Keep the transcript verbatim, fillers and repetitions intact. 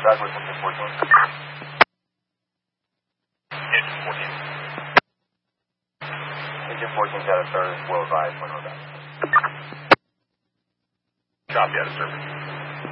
Douglas, engine fourteen. Engine fourteen. Engine fourteen's out of service, will advise when we're back. Copy, out of service.